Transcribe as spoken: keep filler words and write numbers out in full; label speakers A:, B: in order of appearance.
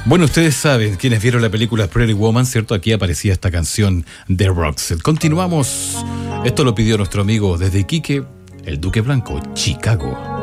A: Bueno, ustedes saben, quienes vieron la película Pretty Woman, ¿cierto? Aquí aparecía esta canción de Roxette. Continuamos. Esto lo pidió nuestro amigo desde Iquique, el Duque Blanco, Chicago.